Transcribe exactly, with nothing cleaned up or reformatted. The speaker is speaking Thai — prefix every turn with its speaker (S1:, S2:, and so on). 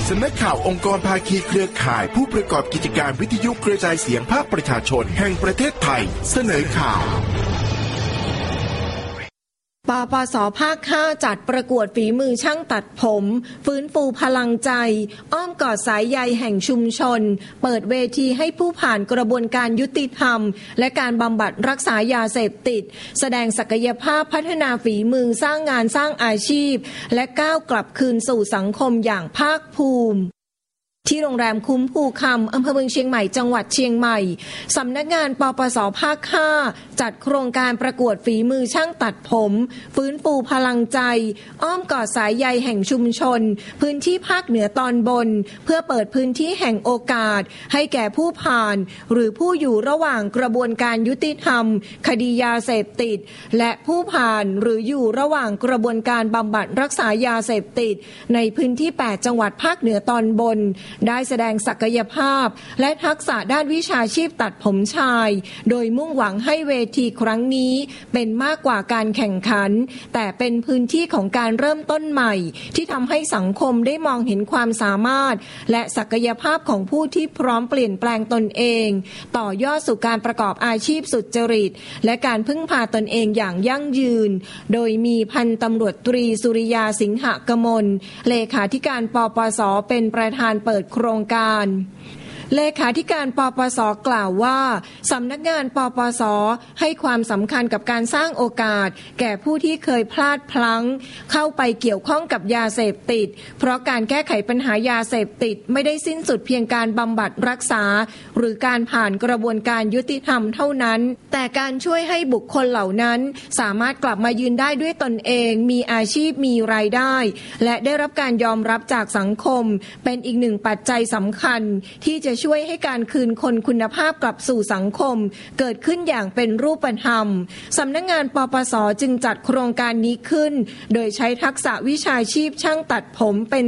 S1: สำนักข่าวองค์กรภาคีเครือข่ายผู้ประกอบกิจการวิทยุกระจายเสียงภาคประชาชนแห่งประเทศไทยเสนอข่าว
S2: ปปส.ภาคห้าจัดประกวดฝีมือช่างตัดผมฟื้นฟูพลังใจอ้อมกอดสายใยแห่งชุมชนเปิดเวทีให้ผู้ผ่านกระบวนการยุติธรรมและการบำบัดรักษายาเสพติดแสดงศักยภาพพัฒนาฝีมือสร้างงานสร้างอาชีพและก้าวกลับคืนสู่สังคมอย่างภาคภูมิที่โรงแรมคุ้มภูคำอำเภอเมืองเชียงใหม่จังหวัดเชียงใหม่สำนักงานปปส.ภาคห้าจัดโครงการประกวดฝีมือช่างตัดผมฟื้นฟูพลังใจอ้อมกอดสายใยแห่งชุมชนพื้นที่ภาคเหนือตอนบนเพื่อเปิดพื้นที่แห่งโอกาสให้แก่ผู้ผ่านหรือผู้อยู่ระหว่างกระบวนการยุติธรรมคดียาเสพติดและผู้ผ่านหรืออยู่ระหว่างกระบวนการบำบัดรักษายาเสพติดในพื้นที่แปดจังหวัดภาคเหนือตอนบนได้แสดงศักยภาพและทักษะด้านวิชาชีพตัดผมชายโดยมุ่งหวังให้เวทีครั้งนี้เป็นมากกว่าการแข่งขันแต่เป็นพื้นที่ของการเริ่มต้นใหม่ที่ทำให้สังคมได้มองเห็นความสามารถและศักยภาพของผู้ที่พร้อมเปลี่ยนแปลงตนเองต่อยอดสู่การประกอบอาชีพสุจริตและการพึ่งพาตนเองอย่างยั่งยืนโดยมีพันตำรวจตรีสุริยาสิงหกมลเลขาธิการปปส.เป็นประธานเปิดโครงการเลขาธิการปปส.กล่าวว่าสำนักงานปปส.ให้ความสำคัญกับการสร้างโอกาสแก่ผู้ที่เคยพลาดพลั้งเข้าไปเกี่ยวข้องกับยาเสพติดเพราะการแก้ไขปัญหายาเสพติดไม่ได้สิ้นสุดเพียงการบำบัดรักษาหรือการผ่านกระบวนการยุติธรรมเท่านั้นแต่การช่วยให้บุคคลเหล่านั้นสามารถกลับมายืนได้ด้วยตนเองมีอาชีพมีรายได้และได้รับการยอมรับจากสังคมเป็นอีกหนึ่งปัจจัยสำคัญที่จะช่วยให้การคืนคนคุณภาพกลับสู่สังคมเกิดขึ้นอย่างเป็นรูปธรรมสำนักงานปปส.จึงจัดโครงการนี้ขึ้นโดยใช้ทักษะวิชาชีพช่างตัดผมเป็น